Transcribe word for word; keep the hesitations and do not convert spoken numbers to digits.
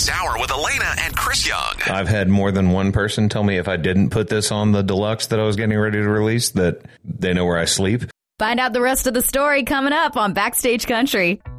this hour with Elena and Chris Young. I've had more than one person tell me if I didn't put this on the deluxe that I was getting ready to release, that they know where I sleep. Find out the rest of the story coming up on Backstage Country.